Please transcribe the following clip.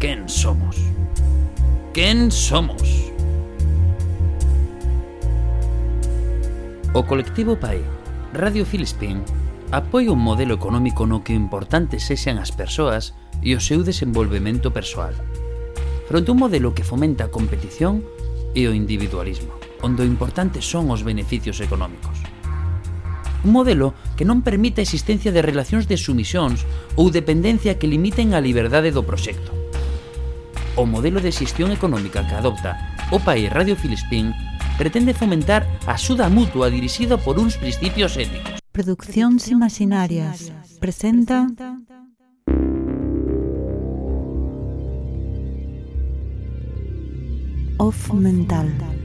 quen somos? Quen somos? O colectivo PAI, Radio Filispín, apoia un modelo económico no que o importante sexan as persoas e o seu desenvolvemento persoal, fronte a un modelo que fomenta a competición e o individualismo, onde o importante son os beneficios económicos. Un modelo que non permite a existencia de relacións de sumisións ou dependencia que limiten a liberdade do proxecto. O modelo de xestión económica que adopta o PAI Radio Filispín pretende fomentar a axuda mutua dirixida por uns principios éticos. Produccións Imaginarias presenta Off Mental.